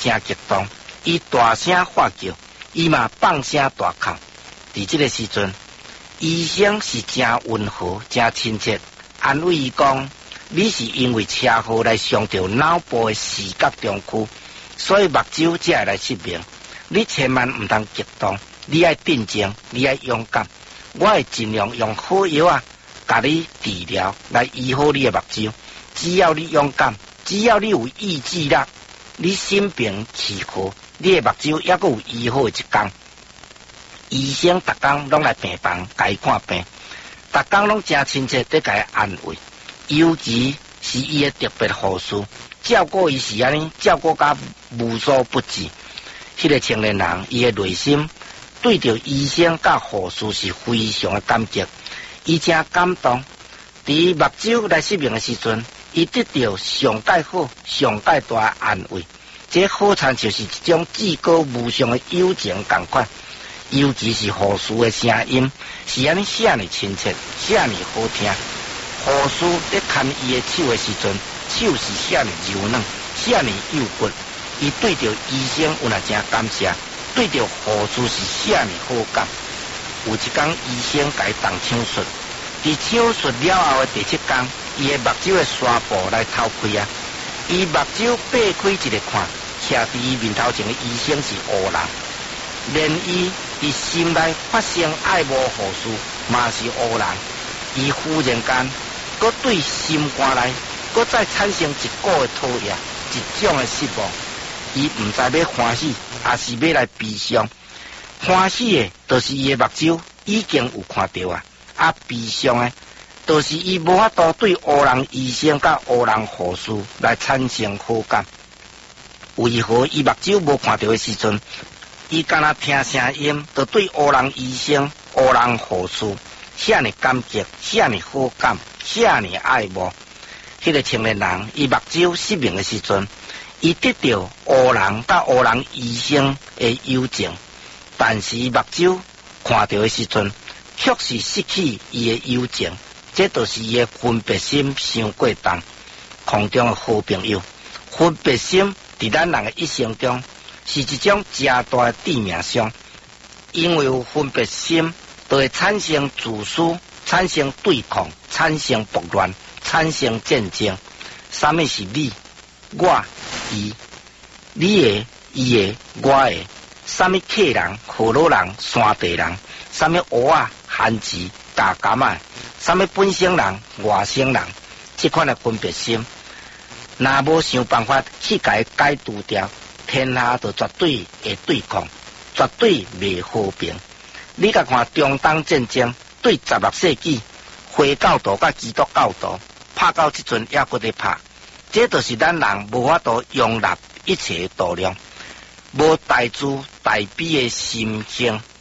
真激动，伊大声喝叫，伊嘛放声大哭。伫这个时阵，医生是真温和、真亲切，安慰伊讲：你是因为车祸来伤到脑部的视觉中区，所以目睭才会来失明。你千万唔通激动，你要镇静，你要勇敢。我会尽量用好药啊，甲你治疗来医好你的目睭。只要你勇敢，只要你有意志力，你心平气和，你的目睭也阁有医好的一天。医生逐工拢来病房甲伊看病，逐工拢真亲切地甲伊安慰，尤其是伊的特别护士，照顾伊是安尼，照顾甲无所不至。迄个青年人，伊的内心对着医生甲护士是非常的感激，伊真感动。伫目睭来失明的时阵，伊得到上界好、上界大的安慰，这好像就是一种至高无上的友情同款。尤其是护士的声音，是安尼遐尼亲切，遐尼好听。护士在牵伊的手的时阵，手是遐尼柔软，遐尼幼骨。伊对着医生有那真感谢，对着护士是遐尼好感。有一天，医生甲伊动手术，伫手术了后的第7天，伊的目睭的纱布来透开啊！伊目睭掰开一个看，徛伫伊面头前的医生是乌人，连伊伫心内发生爱慕护士，嘛是乌人。伊忽然间，搁对心肝内，搁再产生一股的讨厌，一种的失望。伊唔知要欢喜，还是要来悲伤。欢喜的，就是伊的目睭已经有看到啊；悲伤的，就是伊无法度对乌人医生甲乌人护士来产生好感。为何伊目睭无看到的时阵，伊敢若听声音，就对乌人医生、乌人护士遐尼感激、遐尼好感、遐尼爱慕？迄个青年人，伊目睭失明的时阵，伊得到乌人甲乌人医生的友情，但是目睭看到的时阵，却是失去伊的友情。这就是伊的分别心伤过重。空中的好朋友，分别心伫咱人的一生中是一种真大的致命伤，因为有分别心，就会产生自私，产生对抗，产生暴乱，产生战争。什么是你、我、伊？你的、伊的、我的？什么客人、河洛人、山地人？什么乌啊、番薯、加甘啊？什么本省人、外省人？这款的分别心，若无想办法去解除掉，天下就绝对会对抗，绝对袂和平。你甲看中东战争对16世纪回教徒甲基督教徒拍到即阵也搁在拍，这就是咱人无法度容纳一切的度量，无大智大悲的心性。